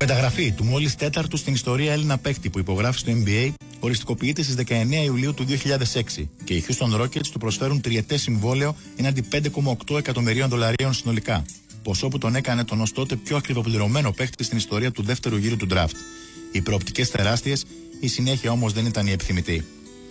Μεταγραφή του μόλις τέταρτου στην ιστορία Έλληνα παίκτη που υπογράφει στο NBA οριστικοποιείται στις 19 Ιουλίου του 2006 και οι Houston Rockets του προσφέρουν τριετές συμβόλαιο έναντι $5,8 εκατομμυρίων συνολικά. Ποσό που τον έκανε τον ως τότε πιο ακριβοπληρωμένο παίκτη στην ιστορία του δεύτερου γύρου του draft. Οι προοπτικές τεράστιες, η συνέχεια όμως δεν ήταν η επιθυμητή.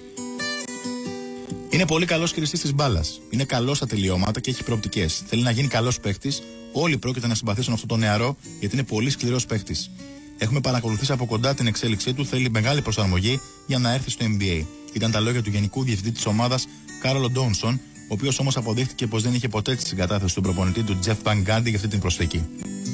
Είναι πολύ καλός χειριστής της μπάλας. Είναι καλός στα τελειώματα και έχει προοπτικές. Θέλει να γίνει καλός παίκτης. Όλοι πρόκειται να συμπαθήσουν αυτό το νεαρό γιατί είναι πολύ σκληρός παίκτης. Έχουμε παρακολουθήσει από κοντά την εξέλιξή του. Θέλει μεγάλη προσαρμογή για να έρθει στο NBA. Ήταν τα λόγια του γενικού διευθυντή της ομάδας Κάρολο Ντόουνσον, ο οποίος όμως αποδείχθηκε πως δεν είχε ποτέ τη συγκατάθεση του προπονητή του Τζεφ Βαν Γκάντι για αυτή την προσθήκη.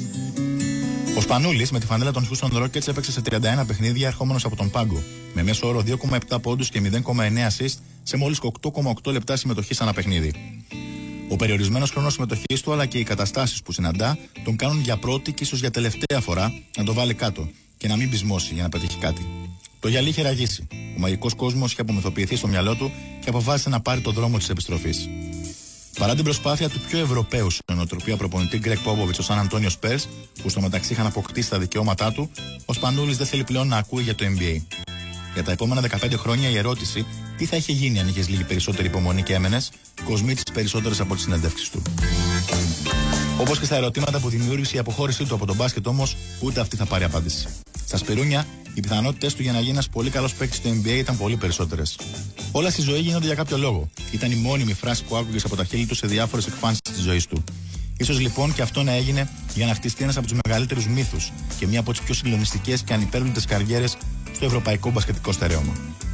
Ο Σπανούλης με τη φανέλα των Houston Rockets έπαιξε σε 31 παιχνίδια ερχόμενος από τον πάγκο, με μέσο όρο 2,7 πόντους και 0,9 assist σε μόλις 8,8 λεπτά συμμετοχής ανά παιχνίδι. Ο περιορισμένος χρόνος συμμετοχής του αλλά και οι καταστάσεις που συναντά τον κάνουν για πρώτη και ίσως για τελευταία φορά να το βάλει κάτω και να μην πεισμώσει για να πετύχει κάτι. Το γυαλί είχε ραγίσει. Ο μαγικός κόσμος είχε απομυθοποιηθεί στο μυαλό του και αποφάσισε να πάρει τον δρόμο της επιστροφής. Παρά την προσπάθεια του πιο Ευρωπαίου στην νοοτροπία προπονητή Γκρέγκ Πόποβιτς στο Σαν Αντώνιο Σπέρς, που στο μεταξύ είχαν αποκτήσει τα δικαιώματά του, ο Σπανούλης δεν θέλει πλέον να ακούει για το NBA. Για τα επόμενα 15 χρόνια η ερώτηση τι θα είχε γίνει αν είχες λίγη περισσότερη υπομονή και έμενες, κοσμεί τις περισσότερες από τις συνεντεύξεις του. Όπως και στα ερωτήματα που δημιούργησε η αποχώρησή του από τον μπάσκετ, όμως, ούτε αυτή θα πάρει απάντηση. Στα Σπυρούνια, οι πιθανότητες του για να γίνει ένας πολύ καλός παίκτης στο NBA ήταν πολύ περισσότερες. Όλα στη ζωή γίνονται για κάποιο λόγο. Ήταν η μόνιμη φράση που άκουγες από τα χείλη του σε διάφορες εκφάνσεις της ζωής του. Ίσως λοιπόν και αυτό να έγινε για να χτιστεί ένας από τους μεγαλύτερους μύθους και μία από τις πιο συγκλονιστικές και ανυπέρβλητες καριέρες στο ευρωπαϊκό μπασκετικό στερέωμα.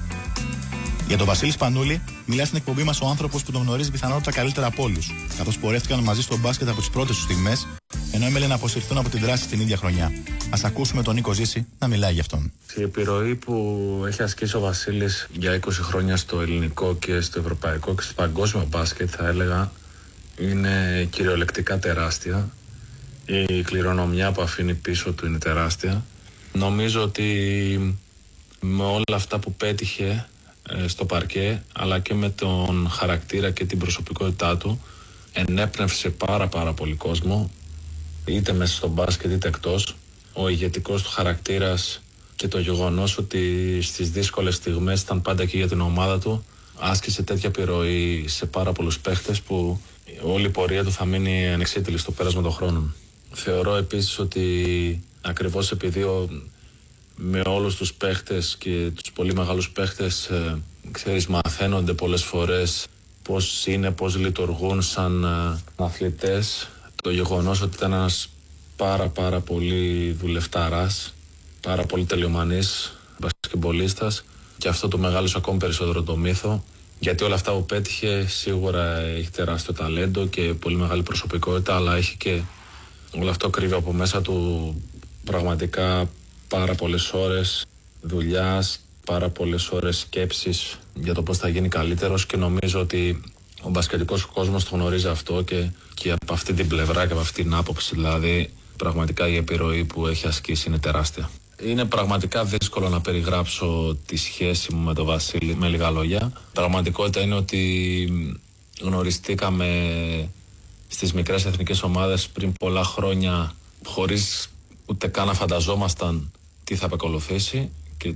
Για τον Βασίλη Σπανούλη, μιλά στην εκπομπή μας ο άνθρωπος που τον γνωρίζει πιθανότατα καλύτερα από όλους, καθώς πορεύτηκαν μαζί στο μπάσκετ από τις πρώτες του στιγμές, ενώ έμελε να αποσυρθούν από την δράση την ίδια χρονιά. Ας ακούσουμε τον Νίκο Ζήση να μιλάει γι' αυτόν. Η επιρροή που έχει ασκήσει ο Βασίλης για 20 χρόνια στο ελληνικό και στο ευρωπαϊκό και στο παγκόσμιο μπάσκετ, θα έλεγα, είναι κυριολεκτικά τεράστια. Η κληρονομιά που αφήνει πίσω του είναι τεράστια. Νομίζω ότι με όλα αυτά που πέτυχε στο παρκέ, αλλά και με τον χαρακτήρα και την προσωπικότητά του, ενέπνευσε πάρα πολύ κόσμο, είτε μέσα στο μπάσκετ είτε εκτός. Ο ηγετικός του χαρακτήρας και το γεγονός ότι στις δύσκολες στιγμές ήταν πάντα εκεί για την ομάδα του, άσκησε τέτοια επιρροή σε πάρα πολλούς παίχτες που όλη η πορεία του θα μείνει ανεξίτηλη στο πέρασμα των χρόνων. Θεωρώ επίσης ότι ακριβώς επειδή με όλους τους παίχτες και τους πολύ μεγάλους παίχτες μαθαίνονται πολλές φορές πώς είναι, πώς λειτουργούν σαν αθλητές, το γεγονός ότι ήταν ένας πάρα πολύ δουλευτάρας, πάρα πολύ τελειομανής μπασκετμπολίστας, και αυτό το μεγάλωσε ακόμη περισσότερο το μύθο, γιατί όλα αυτά που πέτυχε σίγουρα έχει τεράστιο ταλέντο και πολύ μεγάλη προσωπικότητα, αλλά έχει και όλο αυτό κρύβει από μέσα του πραγματικά πάρα πολλές ώρες δουλειάς, πάρα πολλές ώρες σκέψης για το πώς θα γίνει καλύτερος, και νομίζω ότι ο μπασκετικός κόσμος το γνωρίζει αυτό και από αυτή την πλευρά και από αυτή την άποψη, δηλαδή πραγματικά η επιρροή που έχει ασκήσει είναι τεράστια. Είναι πραγματικά δύσκολο να περιγράψω τη σχέση μου με τον Βασίλη με λίγα λόγια. Πραγματικότητα είναι ότι γνωριστήκαμε στις μικρές εθνικές ομάδες πριν πολλά χρόνια, χωρίς ούτε καν να φανταζόμασταν τι θα ακολουθήσει και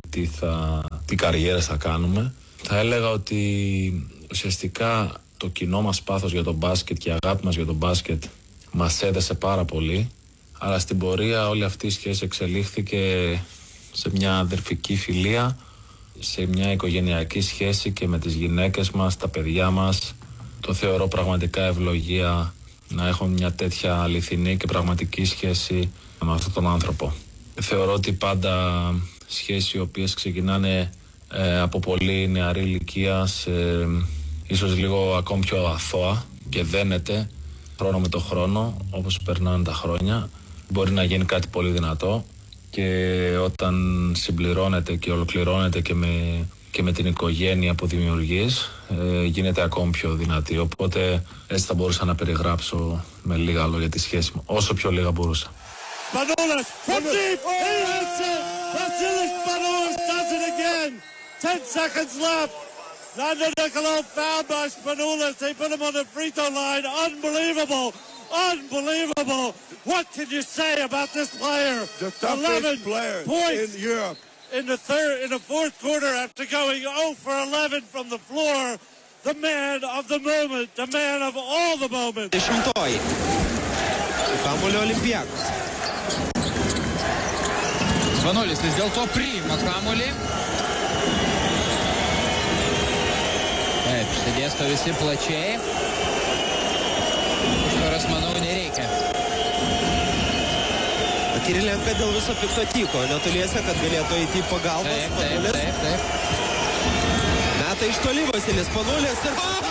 τι καριέρες θα κάνουμε. Θα έλεγα ότι ουσιαστικά το κοινό μας πάθος για τον μπάσκετ και η αγάπη μας για τον μπάσκετ μας έδεσε πάρα πολύ, αλλά στην πορεία όλη αυτή η σχέση εξελίχθηκε σε μια αδερφική φιλία, σε μια οικογενειακή σχέση και με τις γυναίκες μας, τα παιδιά μας. Το θεωρώ πραγματικά ευλογία να έχω μια τέτοια αληθινή και πραγματική σχέση με αυτόν τον άνθρωπο. Θεωρώ ότι πάντα σχέσεις οι οποίες ξεκινάνε από πολύ νεαρή ηλικία, ίσως λίγο ακόμη πιο αθώα, και δένεται χρόνο με το χρόνο όπως περνάνε τα χρόνια, μπορεί να γίνει κάτι πολύ δυνατό, και όταν συμπληρώνεται και ολοκληρώνεται και με την οικογένεια που δημιουργείς, γίνεται ακόμη πιο δυνατή. Οπότε έτσι θα μπορούσα να περιγράψω με λίγα λόγια τη σχέση μου, όσο πιο λίγα μπορούσα. Spanoulis from deep, he hits it! Vasilis Spanoulis does it again! 10 seconds left! Nando Nicolau fouled by Spanoulis. They put him on the free throw line. Unbelievable! Unbelievable. What can you say about this player? The toughest player points in Europe. In the fourth quarter after going 0 for 11 from the floor. The man of the moment, the man of all the moments. 10-oji. Kamuolio Olimpiakos. Zvanulis vis dėlto priima kamuolį. Taip, išsidėsto visi plačiai. Užtvaros, manau, nereikia. Kirilenka dėl viso pikto tyko, netoliese, kad galėtų eiti į pagalbą. Taip. Meta iš toli Vasilis Spanulis ir...